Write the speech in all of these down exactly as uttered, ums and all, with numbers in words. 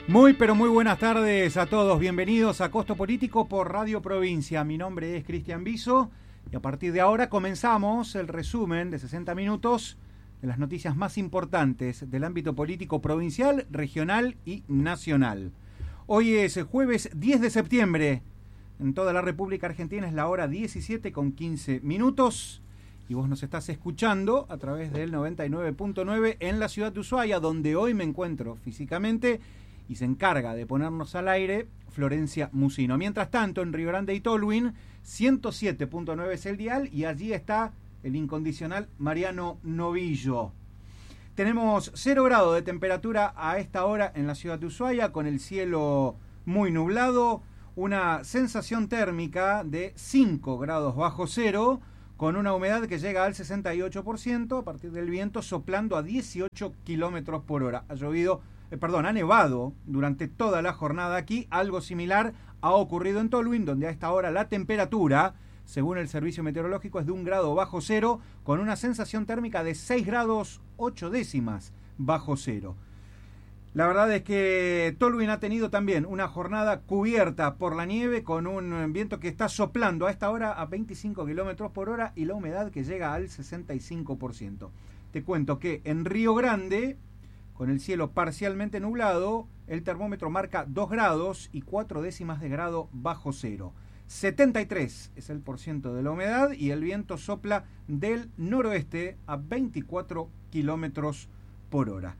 Muy pero muy buenas tardes a todos, bienvenidos a Costo Político por Radio Provincia. Mi nombre es Cristian Biso y a partir de ahora comenzamos el resumen de sesenta minutos de las noticias más importantes del ámbito político provincial, regional y nacional. Hoy es jueves diez de septiembre, en toda la República Argentina es la hora diecisiete con quince minutos y vos nos estás escuchando a través del noventa y nueve punto nueve en la ciudad de Ushuaia, donde hoy me encuentro físicamente y se encarga de ponernos al aire Florencia Musino. Mientras tanto, en Río Grande y Tolwyn, ciento siete punto nueve es el dial y allí está el incondicional Mariano Novillo. Tenemos cero grado de temperatura a esta hora en la ciudad de Ushuaia, con el cielo muy nublado, una sensación térmica de cinco grados bajo cero, con una humedad que llega al sesenta y ocho por ciento, a partir del viento soplando a dieciocho kilómetros por hora. Ha llovido Eh, perdón, ha nevado durante toda la jornada aquí. Algo similar ha ocurrido en Tolwyn, donde a esta hora la temperatura, según el servicio meteorológico, es de un grado bajo cero, con una sensación térmica de seis grados ocho décimas bajo cero. La verdad es que Tolwyn ha tenido también una jornada cubierta por la nieve, con un viento que está soplando a esta hora a veinticinco kilómetros por hora y la humedad que llega al sesenta y cinco por ciento. Te cuento que en Río Grande, con el cielo parcialmente nublado, el termómetro marca dos grados y cuatro décimas de grado bajo cero. setenta y tres es el porciento de la humedad y el viento sopla del noroeste a veinticuatro kilómetros por hora.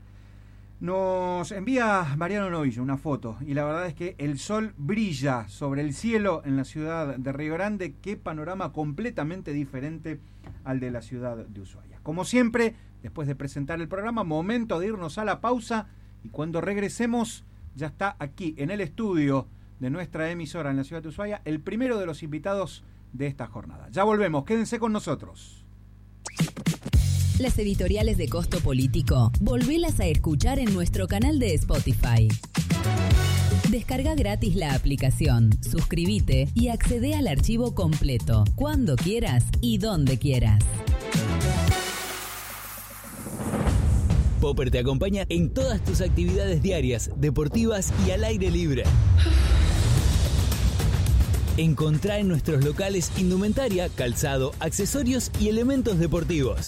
Nos envía Mariano Novillo una foto y la verdad es que el sol brilla sobre el cielo en la ciudad de Río Grande. Qué panorama completamente diferente al de la ciudad de Ushuaia. Como siempre, después de presentar el programa, momento de irnos a la pausa y cuando regresemos ya está aquí en el estudio de nuestra emisora en la ciudad de Ushuaia el primero de los invitados de esta jornada. Ya volvemos, quédense con nosotros. Las editoriales de Costo Político, volvelas a escuchar en nuestro canal de Spotify. Descarga gratis la aplicación, suscríbete y accede al archivo completo, cuando quieras y donde quieras. Popper te acompaña en todas tus actividades diarias, deportivas y al aire libre. Encontrá en nuestros locales indumentaria, calzado, accesorios y elementos deportivos.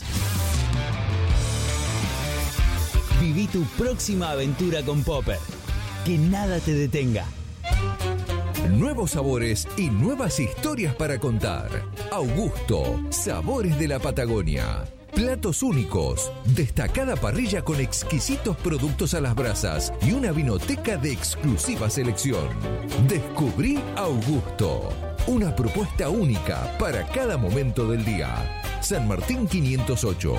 Viví tu próxima aventura con Popper. Que nada te detenga. Nuevos sabores y nuevas historias para contar. Augusto, sabores de la Patagonia. Platos únicos, destacada parrilla con exquisitos productos a las brasas y una vinoteca de exclusiva selección. Descubrí Augusto, una propuesta única para cada momento del día. San Martín quinientos ocho.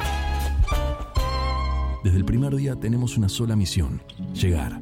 Desde el primer día tenemos una sola misión: llegar.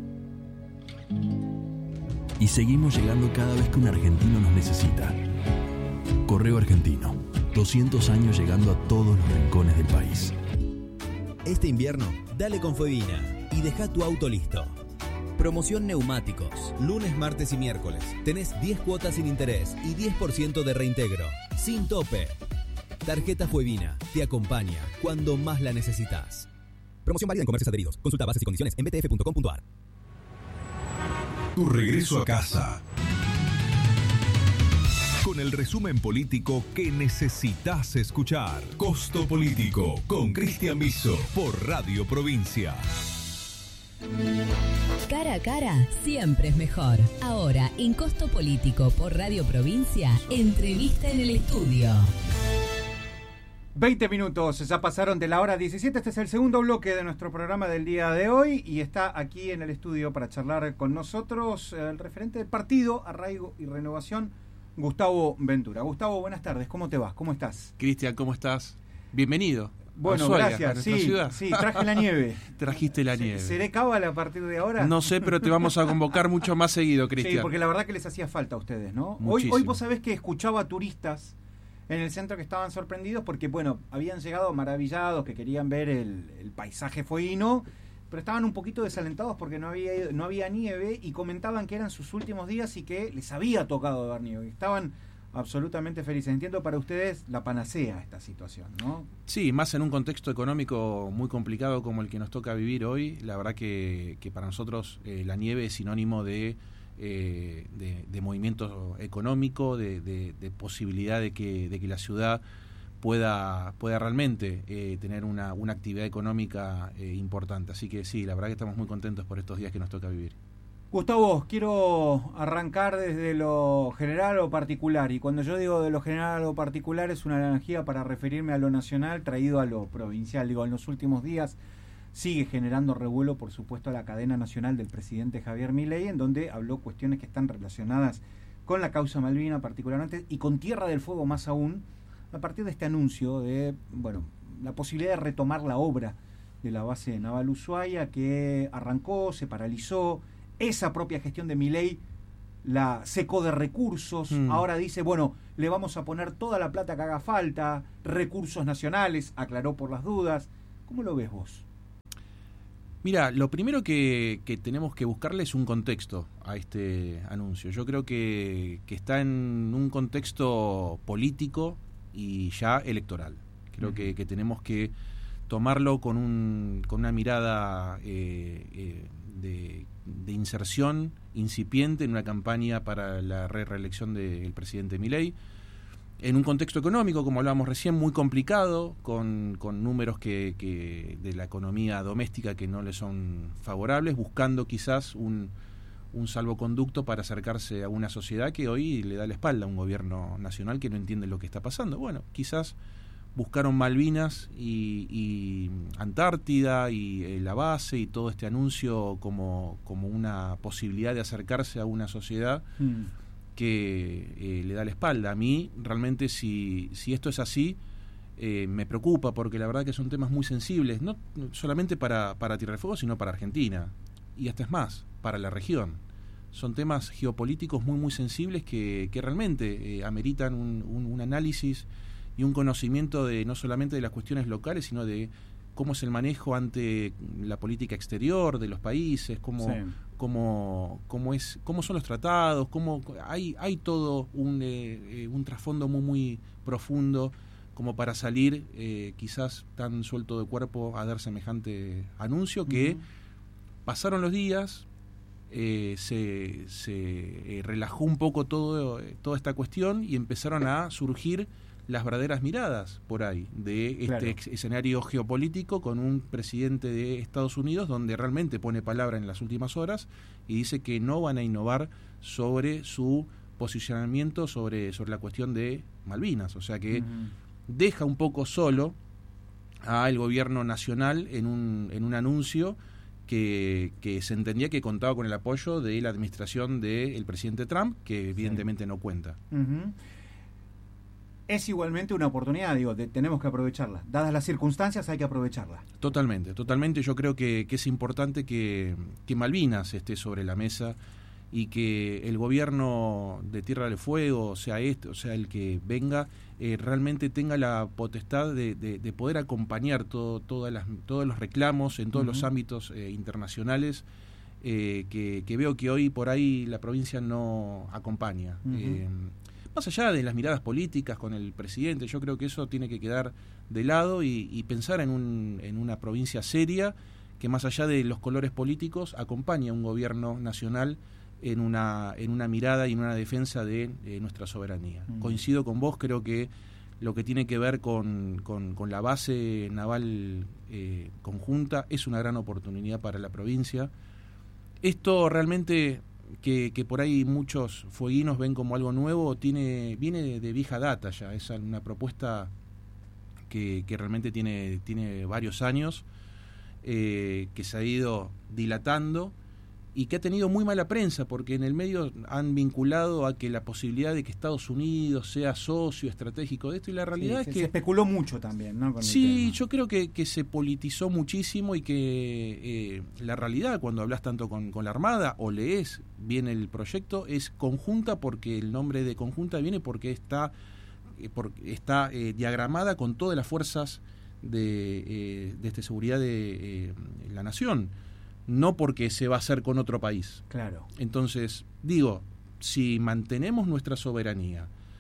Y seguimos llegando cada vez que un argentino nos necesita. Correo Argentino, doscientos años llegando a todos los rincones del país. Este invierno, dale con Fuevina y deja tu auto listo. Promoción neumáticos, lunes, martes y miércoles. Tenés diez cuotas sin interés y diez por ciento de reintegro, sin tope. Tarjeta Fuevina te acompaña cuando más la necesitas. Promoción válida en comercios adheridos. Consulta bases y condiciones en b t f punto com punto a r. Tu regreso a casa. Con el resumen político que necesitas escuchar. Costo Político con Cristian Biso por Radio Provincia. Cara a cara siempre es mejor. Ahora, en Costo Político por Radio Provincia, entrevista en el estudio. veinte minutos, ya pasaron de la hora diecisiete. Este es el segundo bloque de nuestro programa del día de hoy y está aquí en el estudio para charlar con nosotros el referente del partido Arraigo y Renovación, Gustavo Ventura. Gustavo, buenas tardes, ¿cómo te vas? ¿Cómo estás? Cristian, ¿cómo estás? Bienvenido. Bueno, Ushuaia, gracias. Sí, ciudad. sí, traje la nieve. Trajiste la nieve. ¿Seré cábala a partir de ahora? No sé, pero te vamos a convocar mucho más seguido, Cristian. Sí, porque la verdad que les hacía falta a ustedes, ¿no? Muchísimo. Hoy, hoy vos sabés que escuchaba a turistas en el centro que estaban sorprendidos porque, bueno, habían llegado maravillados, que querían ver el, el paisaje fueguino, pero estaban un poquito desalentados porque no había no había nieve y comentaban que eran sus últimos días y que les había tocado ver nieve. Estaban absolutamente felices. Entiendo para ustedes la panacea esta situación, ¿no? Sí, más en un contexto económico muy complicado como el que nos toca vivir hoy. La verdad que, que para nosotros eh, la nieve es sinónimo de, eh, de, de movimiento económico, de, de, de posibilidad de que, de que la ciudad pueda, pueda realmente eh, tener una, una actividad económica eh, importante. Así que sí, la verdad que estamos muy contentos por estos días que nos toca vivir. Gustavo, quiero arrancar desde lo general a lo particular, y cuando yo digo de lo general a lo particular es una analogía para referirme a lo nacional traído a lo provincial. Digo, en los últimos días sigue generando revuelo, por supuesto, a la cadena nacional del presidente Javier Milei, en donde habló cuestiones que están relacionadas con la causa Malvina particularmente, y con Tierra del Fuego más aún, a partir de este anuncio de, bueno, la posibilidad de retomar la obra de la base naval Ushuaia, que arrancó, se paralizó. Esa propia gestión de Milei la secó de recursos, mm. ahora dice, bueno, le vamos a poner toda la plata que haga falta, recursos nacionales, aclaró por las dudas. ¿Cómo lo ves vos? Mira, lo primero que, que tenemos que buscarle es un contexto a este anuncio. Yo creo que, que está en un contexto político y ya electoral. Creo uh-huh. que, que tenemos que tomarlo con, un, con una mirada eh, eh, de... de inserción incipiente en una campaña para la re reelección del presidente Milei, en un contexto económico, como hablábamos recién, muy complicado, con, con números que, que de la economía doméstica que no le son favorables, buscando quizás un, un salvoconducto para acercarse a una sociedad que hoy le da la espalda a un gobierno nacional que no entiende lo que está pasando. Bueno, quizás buscaron Malvinas y, y Antártida y eh, la base y todo este anuncio como, como una posibilidad de acercarse a una sociedad mm. que eh, le da la espalda. A mí, realmente, si, si esto es así, eh, me preocupa, porque la verdad que son temas muy sensibles, no solamente para, para Tierra del Fuego, sino para Argentina, y hasta es más, para la región. Son temas geopolíticos muy, muy sensibles que, que realmente eh, ameritan un, un, un análisis y un conocimiento de no solamente de las cuestiones locales, sino de cómo es el manejo ante la política exterior de los países, cómo, sí. cómo, cómo, es, cómo son los tratados, cómo hay, hay todo un, eh, un trasfondo muy, muy profundo como para salir eh, quizás tan suelto de cuerpo a dar semejante anuncio, que uh-huh. pasaron los días, eh, se, se eh, relajó un poco todo, eh, toda esta cuestión y empezaron a surgir las verdaderas miradas por ahí de este claro. ex- escenario geopolítico, con un presidente de Estados Unidos donde realmente pone palabra en las últimas horas y dice que no van a innovar sobre su posicionamiento sobre, sobre la cuestión de Malvinas. O sea que uh-huh. deja un poco solo al gobierno nacional en un, en un anuncio que, que se entendía que contaba con el apoyo de la administración del presidente Trump, que evidentemente sí. no cuenta. Uh-huh. Es igualmente una oportunidad, digo, de, tenemos que aprovecharla. Dadas las circunstancias, hay que aprovecharla. Totalmente, totalmente. Yo creo que, que es importante que, que Malvinas esté sobre la mesa y que el gobierno de Tierra del Fuego, sea este, o sea el que venga, eh, realmente tenga la potestad de, de, de poder acompañar todo, todas las, todos los reclamos en todos uh-huh. los ámbitos eh, internacionales eh, que, que veo que hoy por ahí la provincia no acompaña. Uh-huh. Eh, Más allá de las miradas políticas con el presidente, yo creo que eso tiene que quedar de lado y, y pensar en, un, en una provincia seria que, más allá de los colores políticos, acompañe a un gobierno nacional en una, en una mirada y en una defensa de eh, nuestra soberanía. Mm. Coincido con vos, creo que lo que tiene que ver con, con, con la base naval eh, conjunta es una gran oportunidad para la provincia. Esto realmente... Que, que por ahí muchos fueguinos ven como algo nuevo, tiene viene de vieja data ya, es una propuesta que, que realmente tiene, tiene varios años, eh, que se ha ido dilatando y que ha tenido muy mala prensa, porque en el medio han vinculado a que la posibilidad de que Estados Unidos sea socio estratégico de esto, y la realidad sí, es se, que... Se especuló mucho también, ¿no? Con sí, yo creo que, que se politizó muchísimo y que eh, la realidad, cuando hablas tanto con, con la Armada o lees bien el proyecto, es conjunta, porque el nombre de conjunta viene porque está, eh, porque está eh, diagramada con todas las fuerzas de, eh, de este, seguridad de eh, la nación. No porque se va a hacer con otro país. Claro. Entonces, digo, si mantenemos nuestra soberanía,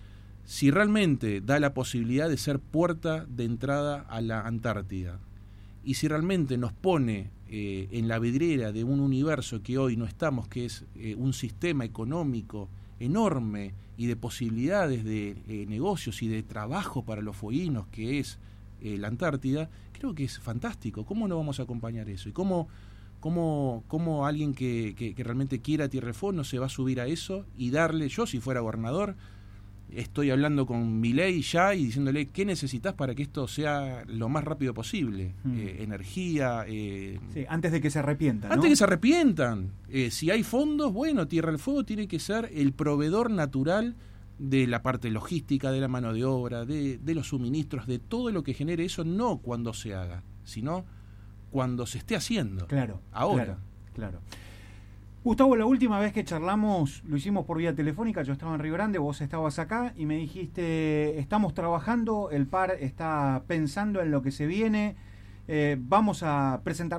si realmente da la posibilidad de ser puerta de entrada a la Antártida, y si realmente nos pone eh, en la vidriera de un universo que hoy no estamos, que es eh, un sistema económico enorme y de posibilidades de eh, negocios y de trabajo para los fueguinos, que es eh, la Antártida, creo que es fantástico. ¿Cómo no vamos a acompañar eso? ¿Y cómo, cómo, cómo alguien que, que, que realmente quiera Tierra del Fuego no se va a subir a eso y darle, yo si fuera gobernador, estoy hablando con Milei ya y diciéndole qué necesitas para que esto sea lo más rápido posible. Mm. Eh, energía. Eh, sí, antes de que se arrepientan. Antes ¿no? que se arrepientan. Eh, si hay fondos, bueno, Tierra del Fuego tiene que ser el proveedor natural de la parte logística, de la mano de obra, de, de los suministros, de todo lo que genere eso, no cuando se haga, sino cuando se esté haciendo. Claro. Ahora. Claro, claro. Gustavo, la última vez que charlamos lo hicimos por vía telefónica, yo estaba en Río Grande, vos estabas acá y me dijiste, estamos trabajando, el P A R está pensando en lo que se viene, eh, vamos a presentar